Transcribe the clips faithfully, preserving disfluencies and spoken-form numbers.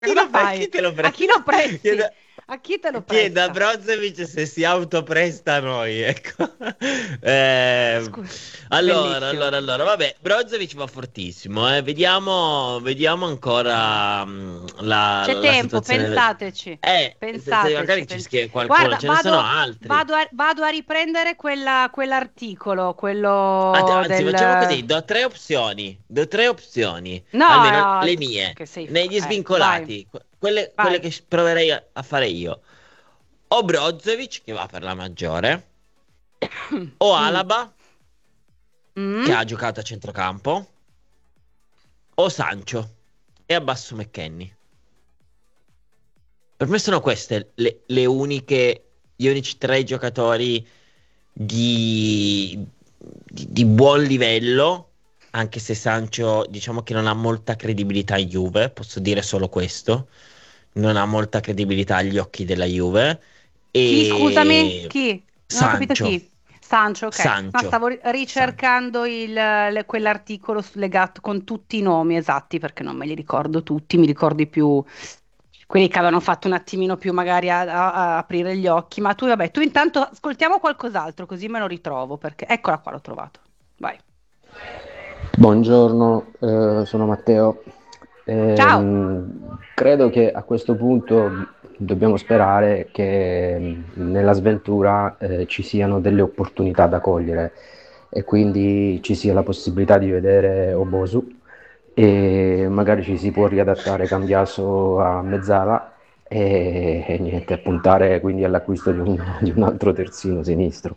Chi Cosa lo, pre- fai? chi te lo A chi lo presti? Chiedo, A chi te lo chiedo a presta? Brozovic se si autopresta a noi, ecco. Eh, Scusa, allora, bellissimo. allora, allora, vabbè, Brozovic va fortissimo, eh. Vediamo, vediamo ancora mm, la, C'è la tempo, situazione. del- pensateci. Eh, se, se Pensateci. magari ci pen- scrive qualcuno, Guarda, ce ne sono vado, altri. vado a, vado a riprendere quella- quell'articolo, Ant- quello Anzi, facciamo così, del... do tre opzioni, do tre opzioni, No, almeno no, le mie, che sei... fa- negli Eh, vai, svincolati, que- quelle, quelle vai. che proverei a, a fare io. O Brozovic, che va per la maggiore, o Mm. Alaba, che Mm. ha giocato a centrocampo, o Sancho, e abbasso McKennie. Per me sono queste le, le uniche, gli unici tre giocatori di, di, di buon livello, anche se Sancho diciamo che non ha molta credibilità in Juve, posso dire solo questo, non ha molta credibilità agli occhi della Juve, Chi, scusami? e Chi? Non ho capito Sancho, chi. Sancho, ok. No, Sancho, stavo ri- Sancho. ricercando il- le- quell'articolo s- legato con tutti i nomi esatti perché non me li ricordo tutti, mi ricordo i più quelli che avevano fatto un attimino più magari a, a- a aprire gli occhi. Ma tu, vabbè, tu intanto ascoltiamo qualcos'altro così me lo ritrovo perché eccola qua, l'ho trovato. Vai. Buongiorno, eh, sono Matteo. Ciao. Ehm, credo che a questo punto dobbiamo sperare che nella sventura eh, ci siano delle opportunità da cogliere e quindi ci sia la possibilità di vedere Obosu e magari ci si può riadattare Cambiaso a mezzala e, e niente, puntare quindi all'acquisto di un, di un altro terzino sinistro.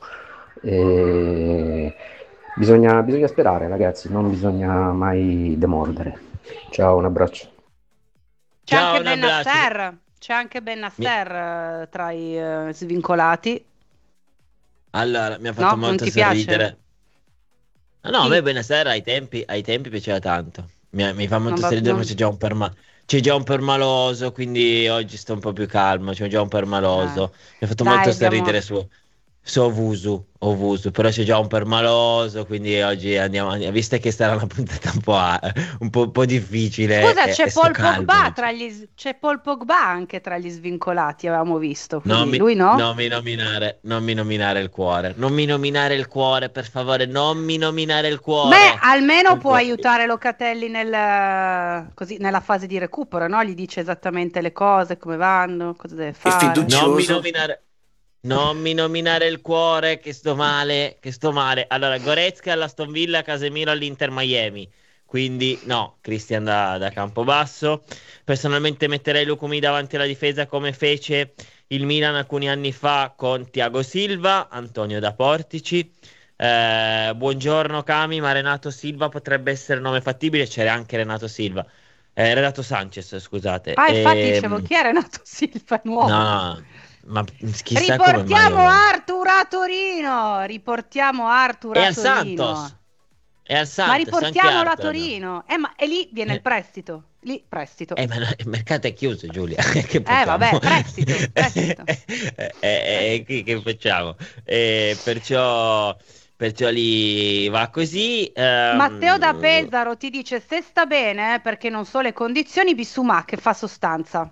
E bisogna, bisogna sperare, ragazzi, non bisogna mai demordere. Ciao, un abbraccio. C'è Ciao, anche un abbraccio. Benasser, c'è anche Mi- Benasser eh, tra i eh, svincolati. Allora, mi ha fatto No? Non molto ti piace? sorridere. Ah, no, a me Chi? Benasera ai tempi, ai tempi piaceva tanto. Mi, mi fa Non molto va- sorridere, ma non- c'è già un perma- c'è già un permaloso, quindi oggi sto un po' più calmo. C'è già un eh. permaloso. Mi ha fatto Dai, molto abbiamo... sorridere su, su Ovusu, Ovusu, però c'è già un permaloso, quindi oggi andiamo, andiamo- visto che sarà una puntata un po', a- un po', un po' difficile, Scusa, e, c'è e sto Paul calmo Pogba oggi. tra gli... s- c'è Paul Pogba anche tra gli svincolati, avevamo visto, Non quindi mi, lui no? non mi nominare, non mi nominare il cuore. Non mi nominare il cuore, per favore, non mi nominare il Beh, cuore. almeno Il può cuore. aiutare Locatelli nel, così, nella fase di recupero, no? Gli dice esattamente le cose, come vanno, cosa deve È fare. Non mi fiducioso. nominare, non mi nominare il cuore, che sto male, che sto male. Allora, Goretzka all'Aston Villa, Casemiro all'Inter Miami. Quindi, no, Christian da, da Campobasso. Personalmente metterei Lukumi davanti alla difesa come fece il Milan alcuni anni fa con Thiago Silva, Antonio da Portici. Eh, buongiorno Cami, ma Renato Silva potrebbe essere nome fattibile. C'era anche Renato Silva. Eh, Renato Sanchez, scusate. Ah, infatti dicevo, Ehm, chi è Renato Silva No, nuovo? no, ma chissà come mai Riportiamo io... Arthur a Torino, riportiamo Arthur E a al Santos, Torino. e al Ma Santos, anche riportiamolo a Arthur. Torino. Eh, ma e lì viene il Eh, prestito. Lì, prestito. eh, ma no, il mercato è chiuso, Giulia, che Eh, facciamo? vabbè, prestito, Eh, prestito. eh, eh, Prestito. che, che facciamo? Eh, perciò, perciò lì va così. Matteo da ehm, Pesaro ti dice se sta bene, eh, perché non so le condizioni, Bissouma che fa sostanza.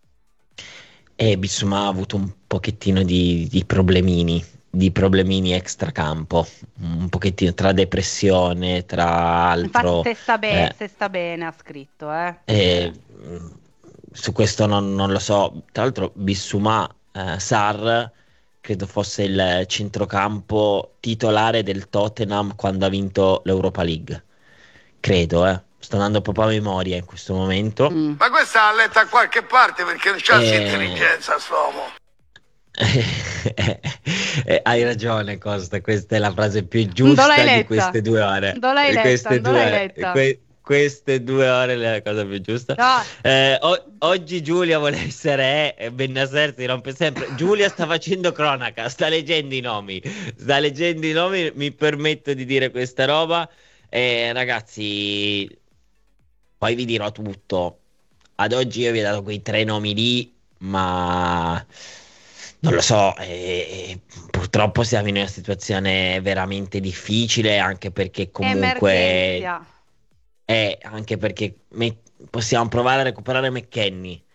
E Bissouma ha avuto un pochettino di, di problemini, di problemini extracampo, un pochettino tra depressione, tra Infatti altro. se sta bene, eh, se sta bene ha scritto, eh. E, Eh. mh, su questo non, non lo so. Tra l'altro, Bissouma, eh, Sarr, credo fosse il centrocampo titolare del Tottenham quando ha vinto l'Europa League. Credo, eh. Sto andando proprio a memoria in questo momento. Mm. Ma questa l'ha letta a qualche parte perché non c'ha E... intelligenza, st'uomo. Eh, hai ragione, Costa. Questa è la frase più Non l'hai giusta di letta? queste due ore. Non l'hai Di letta? Queste Non l'hai due, letta? que- queste due ore è la cosa più giusta. No, Eh, o- oggi Giulia vuole essere E e Bennaser si rompe sempre. Giulia sta facendo cronaca, sta leggendo i nomi, sta leggendo i nomi. Mi permetto di dire questa roba. Eh, ragazzi, poi vi dirò tutto. Ad oggi io vi ho dato quei tre nomi lì, ma non lo so. eh, purtroppo siamo in una situazione veramente difficile, anche perché comunque emergenzia. è anche perché met- possiamo provare a recuperare McKennie.